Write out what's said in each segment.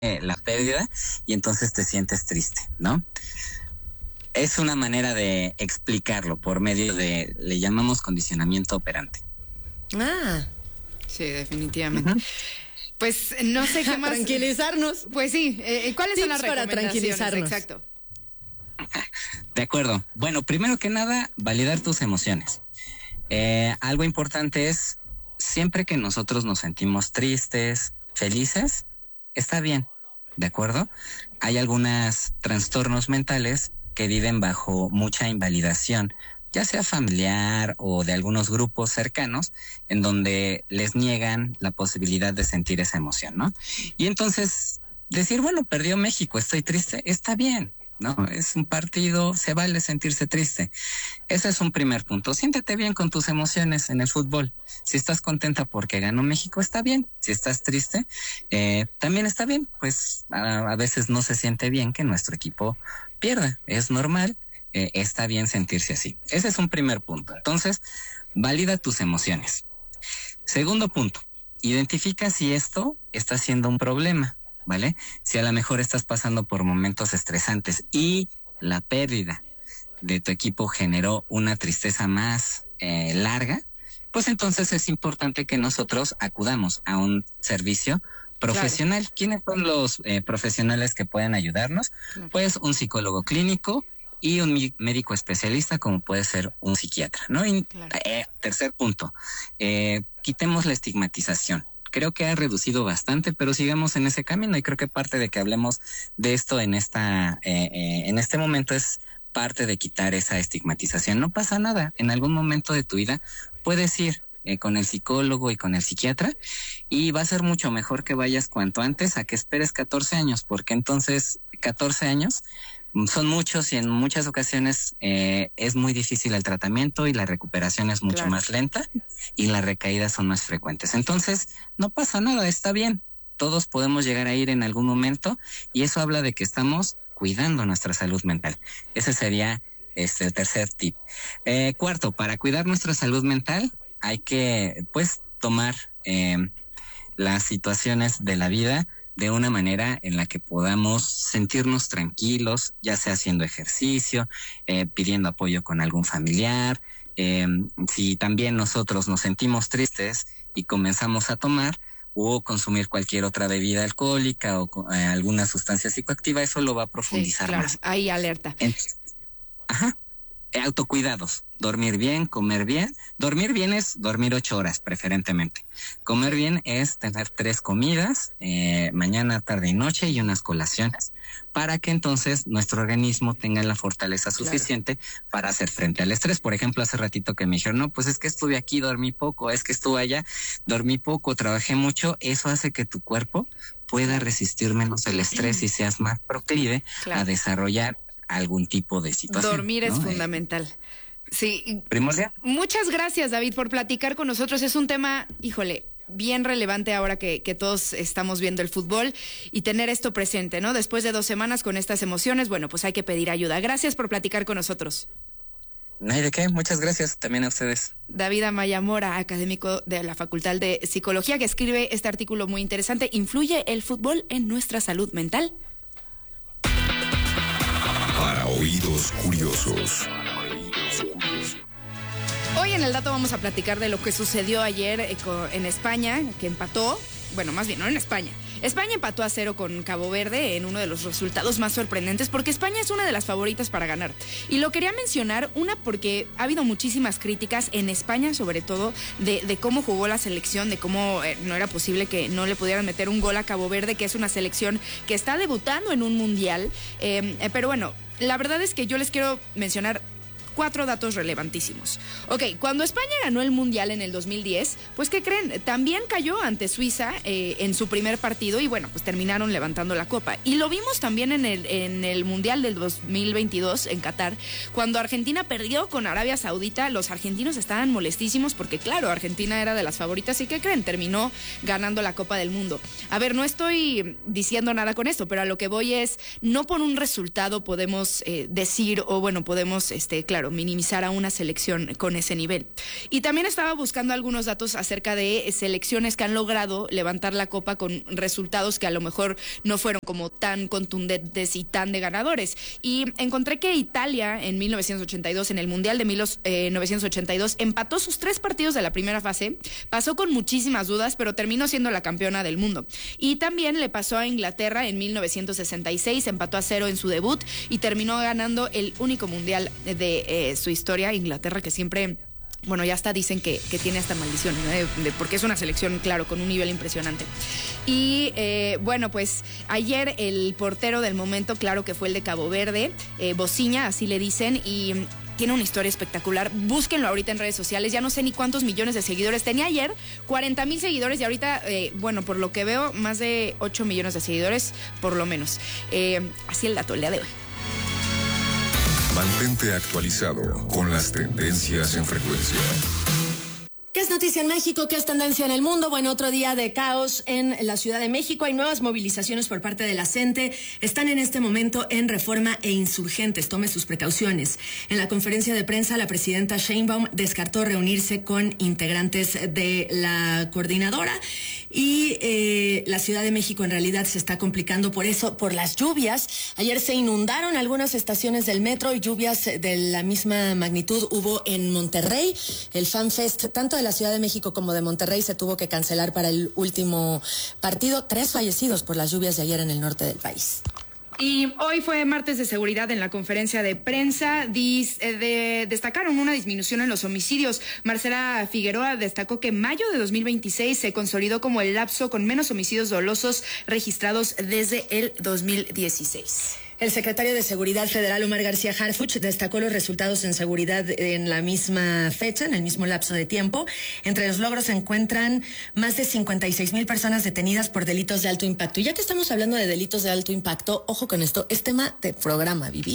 la pérdida y entonces te sientes triste, ¿no? Es una manera de explicarlo por medio de, le llamamos condicionamiento operante. Ah, sí, definitivamente. Pues no sé qué más. Tranquilizarnos. Pues sí, ¿cuáles son las para recomendaciones? tranquilizarnos. Exacto. De acuerdo. Bueno, primero que nada, validar tus emociones. Algo importante es, siempre que nosotros nos sentimos tristes, felices, está bien, ¿de acuerdo? Hay algunos trastornos mentales que viven bajo mucha invalidación, ya sea familiar o de algunos grupos cercanos, en donde les niegan la posibilidad de sentir esa emoción, ¿no? Y entonces, decir, bueno, perdió México, estoy triste, está bien, ¿no? Es un partido, se vale sentirse triste. Ese es un primer punto. Siéntete bien con tus emociones en el fútbol. Si estás contenta porque ganó México, está bien. Si estás triste, también está bien. Pues a veces no se siente bien que nuestro equipo pierda. Es normal, está bien sentirse así. Ese es un primer punto. Entonces, valida tus emociones. Segundo punto, identifica si esto está siendo un problema, ¿vale? Si a lo mejor estás pasando por momentos estresantes y la pérdida de tu equipo generó una tristeza más larga, pues entonces es importante que nosotros acudamos a un servicio profesional. Claro. ¿Quiénes son los profesionales que pueden ayudarnos? Claro. Pues un psicólogo clínico y un médico especialista, como puede ser un psiquiatra, ¿no? Y claro. Tercer punto, quitemos la estigmatización. Creo que ha reducido bastante, pero sigamos en ese camino y creo que parte de que hablemos de esto en este momento es parte de quitar esa estigmatización. No pasa nada, en algún momento de tu vida puedes ir con el psicólogo y con el psiquiatra y va a ser mucho mejor que vayas cuanto antes a que esperes 14 años, porque entonces 14 años son muchos y en muchas ocasiones es muy difícil el tratamiento y la recuperación es mucho más lenta y las recaídas son más frecuentes. Entonces, no pasa nada, está bien. Todos podemos llegar a ir en algún momento y eso habla de que estamos cuidando nuestra salud mental. Ese sería el tercer tip. Cuarto, para cuidar nuestra salud mental hay que pues tomar las situaciones de la vida de una manera en la que podamos sentirnos tranquilos, ya sea haciendo ejercicio, pidiendo apoyo con algún familiar. Si también nosotros nos sentimos tristes y comenzamos a tomar o consumir cualquier otra bebida alcohólica o alguna sustancia psicoactiva, eso lo va a profundizar más. Ahí alerta. Autocuidados, dormir bien, comer bien. Dormir bien es dormir 8 horas preferentemente. Comer bien es tener 3 comidas, mañana, tarde y noche y unas colaciones, para que entonces nuestro organismo tenga la fortaleza suficiente para hacer frente al estrés. Por ejemplo, hace ratito que me dijeron, no, pues es que estuve aquí, dormí poco, es que estuve allá, dormí poco, trabajé mucho. Eso hace que tu cuerpo pueda resistir menos el estrés y seas más proclive a desarrollar algún tipo de situación. Dormir es fundamental. Sí. Primordial. Muchas gracias, David, por platicar con nosotros. Es un tema, híjole, bien relevante ahora que todos estamos viendo el fútbol y tener esto presente, ¿no? Después de 2 semanas con estas emociones, bueno, pues hay que pedir ayuda. Gracias por platicar con nosotros. No hay de qué, muchas gracias también a ustedes. David Amaya Mora, académico de la Facultad de Psicología, que escribe este artículo muy interesante. ¿Influye el fútbol en nuestra salud mental? Para oídos curiosos. Hoy en el dato vamos a platicar de lo que sucedió ayer en España, que empató, bueno, más bien no en España. España empató a 0 con Cabo Verde en uno de los resultados más sorprendentes porque España es una de las favoritas para ganar. Y lo quería mencionar, porque ha habido muchísimas críticas en España, sobre todo de cómo jugó la selección, de cómo no era posible que no le pudieran meter un gol a Cabo Verde, que es una selección que está debutando en un mundial. Pero bueno, la verdad es que yo les quiero mencionar 4 datos relevantísimos. Ok, cuando España ganó el Mundial en el 2010, pues ¿qué creen? También cayó ante Suiza en su primer partido y bueno, pues terminaron levantando la copa. Y lo vimos también en el Mundial del 2022 en Qatar, cuando Argentina perdió con Arabia Saudita. Los argentinos estaban molestísimos porque claro, Argentina era de las favoritas y ¿qué creen? Terminó ganando la Copa del Mundo. A ver, no estoy diciendo nada con esto, pero a lo que voy es, no por un resultado podemos decir, o bueno, podemos, claro, claro, minimizar a una selección con ese nivel. Y también estaba buscando algunos datos acerca de selecciones que han logrado levantar la copa con resultados que a lo mejor no fueron como tan contundentes y tan de ganadores. Y encontré que Italia en 1982, en el Mundial de 1982, empató sus 3 partidos de la primera fase, pasó con muchísimas dudas, pero terminó siendo la campeona del mundo. Y también le pasó a Inglaterra en 1966, empató a 0 en su debut y terminó ganando el único mundial de su historia. Inglaterra, que siempre... Bueno, ya hasta dicen que tiene esta maldición, ¿no? Porque es una selección, claro, con un nivel impresionante. Y bueno, pues ayer el portero del momento, claro que fue el de Cabo Verde, Bociña, así le dicen, y tiene una historia espectacular. Búsquenlo ahorita en redes sociales, ya no sé ni cuántos millones de seguidores. Tenía ayer 40,000 seguidores y ahorita, bueno, por lo que veo, más de 8 millones de seguidores, por lo menos. Así el dato el día de hoy. Mantente actualizado con las tendencias en frecuencia. ¿Qué es noticia en México? ¿Qué es tendencia en el mundo? Bueno, otro día de caos en la Ciudad de México. Hay nuevas movilizaciones por parte de la CENTE. Están en este momento en Reforma e Insurgentes. Tome sus precauciones. En la conferencia de prensa, la presidenta Sheinbaum descartó reunirse con integrantes de la coordinadora. Y la Ciudad de México en realidad se está complicando por eso, por las lluvias. Ayer se inundaron algunas estaciones del metro y lluvias de la misma magnitud hubo en Monterrey. El FanFest, tanto de la Ciudad de México como de Monterrey, se tuvo que cancelar para el último partido. 3 fallecidos por las lluvias de ayer en el norte del país. Y hoy fue martes de seguridad en la conferencia de prensa. Destacaron una disminución en los homicidios. Marcela Figueroa destacó que mayo de 2026 se consolidó como el lapso con menos homicidios dolosos registrados desde el 2016. El secretario de Seguridad Federal, Omar García Harfuch, destacó los resultados en seguridad en la misma fecha, en el mismo lapso de tiempo. Entre los logros se encuentran más de 56,000 personas detenidas por delitos de alto impacto. Y ya que estamos hablando de delitos de alto impacto, ojo con esto, es tema de programa, Vivi.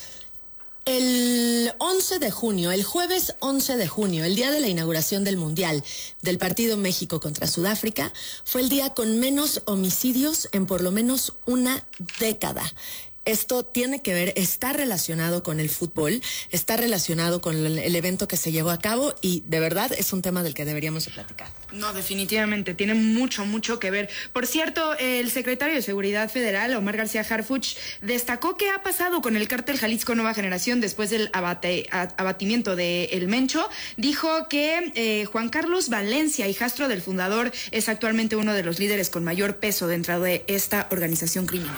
El 11 de junio, el jueves 11 de junio, el día de la inauguración del Mundial del partido México contra Sudáfrica, fue el día con menos homicidios en por lo menos una década. Esto tiene que ver, está relacionado con el fútbol, está relacionado con el evento que se llevó a cabo y de verdad es un tema del que deberíamos de platicar. No, definitivamente, tiene mucho que ver. Por cierto, el secretario de Seguridad Federal, Omar García Harfuch, destacó qué ha pasado con el cártel Jalisco Nueva Generación después del abatimiento de El Mencho. Dijo que Juan Carlos Valencia, hijastro del fundador, es actualmente uno de los líderes con mayor peso dentro de esta organización criminal.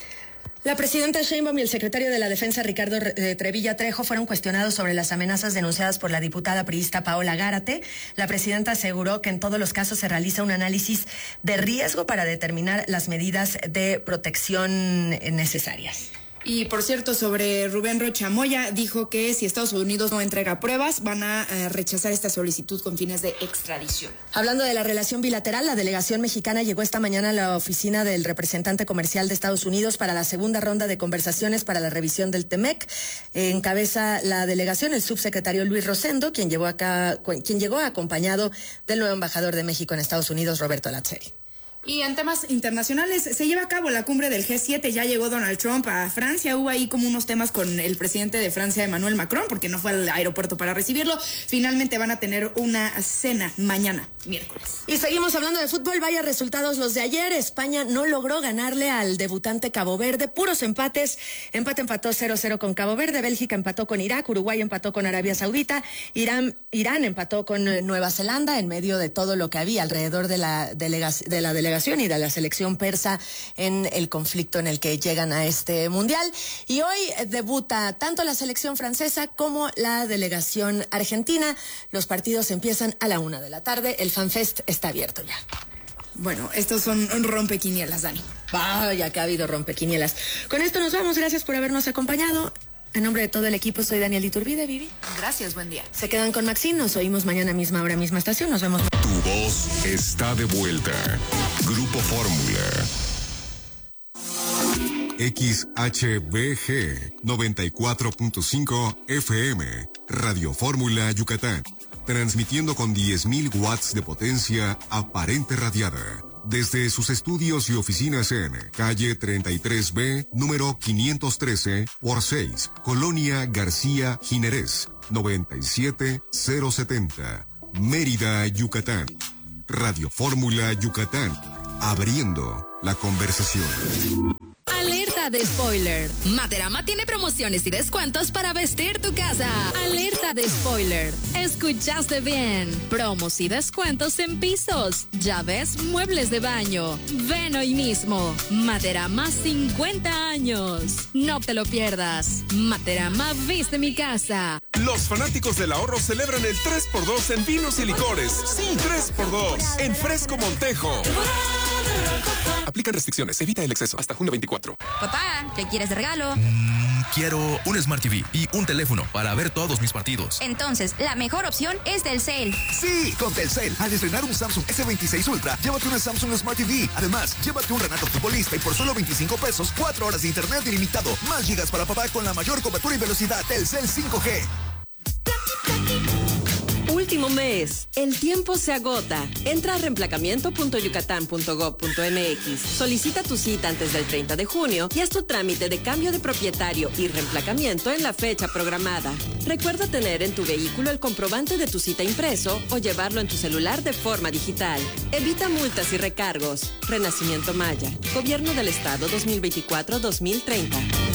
La presidenta Sheinbaum y el secretario de la Defensa, Ricardo Trevilla Trejo, fueron cuestionados sobre las amenazas denunciadas por la diputada priista Paola Gárate. La presidenta aseguró que en todos los casos se realiza un análisis de riesgo para determinar las medidas de protección necesarias. Y por cierto, sobre Rubén Rocha Moya, dijo que si Estados Unidos no entrega pruebas, van a rechazar esta solicitud con fines de extradición. Hablando de la relación bilateral, la delegación mexicana llegó esta mañana a la oficina del representante comercial de Estados Unidos para la segunda ronda de conversaciones para la revisión del TEMEC. Encabeza la delegación el subsecretario Luis Rosendo, quien llegó acompañado del nuevo embajador de México en Estados Unidos, Roberto Lazzeri. Y en temas internacionales, se lleva a cabo la cumbre del G7, ya llegó Donald Trump a Francia, hubo ahí como unos temas con el presidente de Francia, Emmanuel Macron, porque no fue al aeropuerto para recibirlo. Finalmente van a tener una cena mañana, miércoles. Y seguimos hablando de fútbol, vaya resultados los de ayer. España no logró ganarle al debutante Cabo Verde, puros empates. Empató 0-0 con Cabo Verde, Bélgica empató con Irak, Uruguay empató con Arabia Saudita, Irán empató con Nueva Zelanda, en medio de todo lo que había alrededor de la delegación y de la selección persa en el conflicto en el que llegan a este mundial. Y hoy debuta tanto la selección francesa como la delegación argentina. Los partidos empiezan a la 1:00 p.m. El FanFest está abierto ya. Bueno, estos son rompequinielas, Dani. Vaya que ha habido rompequinielas. Con esto nos vamos. Gracias por habernos acompañado. En nombre de todo el equipo, soy Daniel Iturbide, Vivi. Gracias, buen día. Se quedan con Maxine, nos oímos mañana misma hora, misma estación. Nos vemos. Tu voz está de vuelta. Grupo Fórmula. XHBG 94.5 FM. Radio Fórmula Yucatán. Transmitiendo con 10,000 watts de potencia aparente radiada. Desde sus estudios y oficinas en calle 33B, número 513 por 6, Colonia García Ginerés, 97070, Mérida, Yucatán. Radio Fórmula Yucatán, abriendo la conversación. Alerta de spoiler. Materama tiene promociones y descuentos para vestir tu casa. Alerta de spoiler. Escuchaste bien. Promos y descuentos en pisos, llaves, muebles de baño. Ven hoy mismo. Materama 50 años. No te lo pierdas. Materama viste mi casa. Los fanáticos del ahorro celebran el 3x2 en vinos y licores. Sí, 3x2 en Fresco Montejo. Aplican restricciones, evita el exceso. Hasta junio 24. Papá, ¿qué quieres de regalo? Quiero un Smart TV y un teléfono para ver todos mis partidos. Entonces, la mejor opción es Telcel. Sí, con Telcel. Al estrenar un Samsung S26 Ultra, llévate una Samsung Smart TV. Además, llévate un Renato Futbolista y por solo 25 pesos, 4 horas de internet ilimitado. Más gigas para papá con la mayor cobertura y velocidad. Telcel 5G. Último mes. El tiempo se agota. Entra a reemplacamiento.yucatán.gov.mx. Solicita tu cita antes del 30 de junio y haz tu trámite de cambio de propietario y reemplacamiento en la fecha programada. Recuerda tener en tu vehículo el comprobante de tu cita impreso o llevarlo en tu celular de forma digital. Evita multas y recargos. Renacimiento Maya. Gobierno del Estado 2024-2030.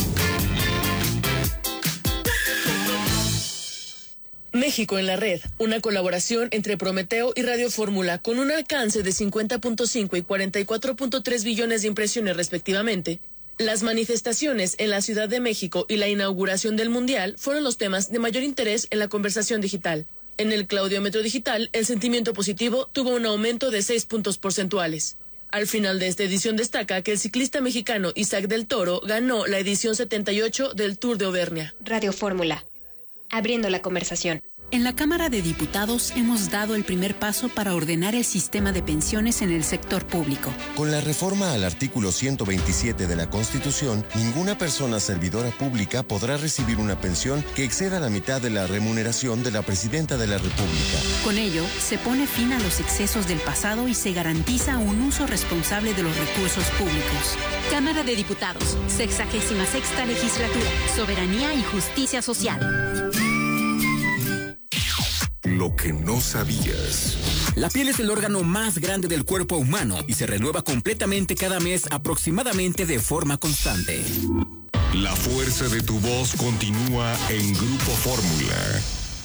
México en la red, una colaboración entre Prometeo y Radio Fórmula con un alcance de 50.5 y 44.3 billones de impresiones respectivamente. Las manifestaciones en la Ciudad de México y la inauguración del Mundial fueron los temas de mayor interés en la conversación digital. En el Claudiómetro Digital, el sentimiento positivo tuvo un aumento de 6 puntos porcentuales. Al final de esta edición destaca que el ciclista mexicano Isaac del Toro ganó la edición 78 del Tour de Auvernia. Radio Fórmula. Abriendo la conversación. En la Cámara de Diputados hemos dado el primer paso para ordenar el sistema de pensiones en el sector público. Con la reforma al artículo 127 de la Constitución, ninguna persona servidora pública podrá recibir una pensión que exceda la mitad de la remuneración de la Presidenta de la República. Con ello, se pone fin a los excesos del pasado y se garantiza un uso responsable de los recursos públicos. Cámara de Diputados, 66ª Legislatura, Soberanía y Justicia Social. Lo que no sabías. La piel es el órgano más grande del cuerpo humano y se renueva completamente cada mes aproximadamente de forma constante. La fuerza de tu voz continúa en Grupo Fórmula.